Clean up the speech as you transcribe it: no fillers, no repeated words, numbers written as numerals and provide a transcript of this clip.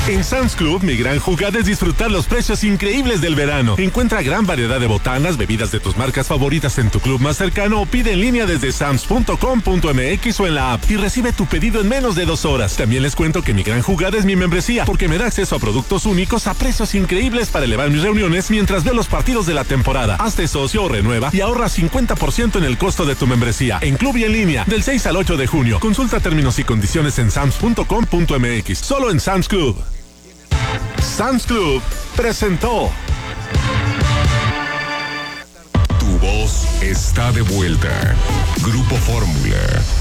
En Sam's Club, mi gran jugada es disfrutar los precios increíbles del verano. Encuentra gran variedad de botanas, bebidas de tus marcas favoritas en tu club más cercano o pide en línea desde sams.com.mx o en la app y recibe tu pedido en menos de 2 horas. También les cuento que mi gran jugada es mi membresía, porque me da acceso a productos únicos a precios increíbles para elevar mis reuniones mientras veo los partidos de la temporada. Hazte socio o renueva y ahorra 50% en el costo de tu membresía. En club y en línea, del 6 al 8 de junio. Consulta términos y condiciones en sams.com.mx. Solo en Sam's Club. Sam's Club presentó. Tu voz está de vuelta. Grupo Fórmula.